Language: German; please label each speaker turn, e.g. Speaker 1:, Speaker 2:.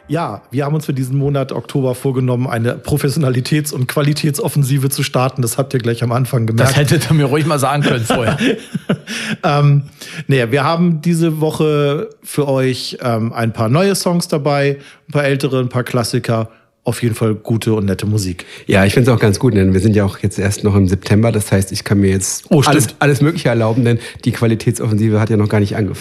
Speaker 1: Ja, wir haben uns für diesen Monat Oktober vorgenommen, eine Professionalitäts- und Qualitätsoffensive zu starten. Das habt ihr gleich am Anfang gemerkt.
Speaker 2: Das hättet ihr mir ruhig mal sagen können vorher.
Speaker 1: Wir haben diese Woche für euch ein paar neue Songs dabei, ein paar ältere, ein paar Klassiker. Auf jeden Fall gute und nette Musik.
Speaker 3: Ja, ich finde es auch ganz gut, denn wir sind ja auch jetzt erst noch im September. Das heißt, ich kann mir jetzt alles Mögliche erlauben, denn die Qualitätsoffensive hat ja noch gar nicht angefangen.